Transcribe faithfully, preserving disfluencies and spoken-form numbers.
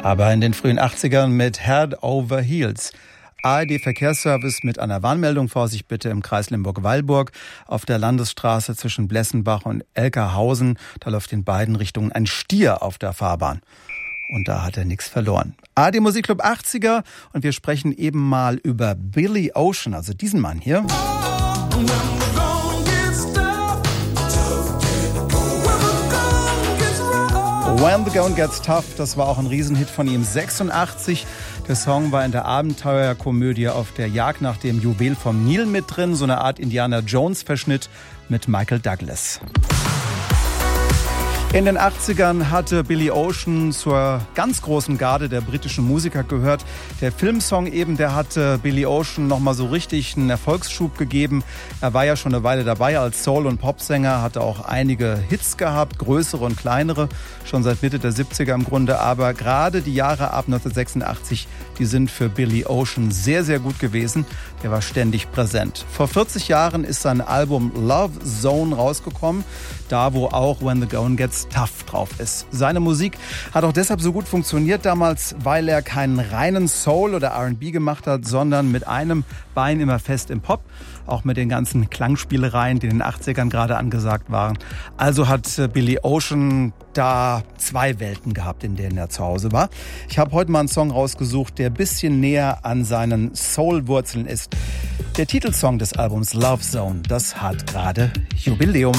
Aber in den frühen achtzigern mit Head Over Heels. A R D-Verkehrsservice mit einer Warnmeldung. Vorsicht bitte im Kreis Limburg-Weilburg auf der Landesstraße zwischen Blessenbach und Elkerhausen. Da läuft in beiden Richtungen ein Stier auf der Fahrbahn. Und da hat er nichts verloren. A R D Musikclub achtziger und wir sprechen eben mal über Billy Ocean, also diesen Mann hier. When the Going Gets Tough, das war auch ein Riesenhit von ihm. sechsundachtzig, der Song war in der Abenteuerkomödie Auf der Jagd nach dem Juwel vom Nil mit drin. So eine Art Indiana Jones-Verschnitt mit Michael Douglas. In den achtzigern hatte Billy Ocean zur ganz großen Garde der britischen Musiker gehört. Der Filmsong eben, der hatte Billy Ocean nochmal so richtig einen Erfolgsschub gegeben. Er war ja schon eine Weile dabei als Soul- und Popsänger, hatte auch einige Hits gehabt, größere und kleinere, schon seit Mitte der siebziger im Grunde. Aber gerade die Jahre ab neunzehnhundertsechsundachtzig, die sind für Billy Ocean sehr, sehr gut gewesen. Der war ständig präsent. Vor vierzig Jahren ist sein Album Love Zone rausgekommen, da wo auch When the Going Gets Tough drauf ist. Seine Musik hat auch deshalb so gut funktioniert damals, weil er keinen reinen Soul oder R and B gemacht hat, sondern mit einem Bein immer fest im Pop, auch mit den ganzen Klangspielereien, die in den achtzigern gerade angesagt waren. Also hat Billy Ocean da zwei Welten gehabt, in denen er zu Hause war. Ich habe heute mal einen Song rausgesucht, der ein bisschen näher an seinen Soul-Wurzeln ist. Der Titelsong des Albums Love Zone, das hat gerade Jubiläum.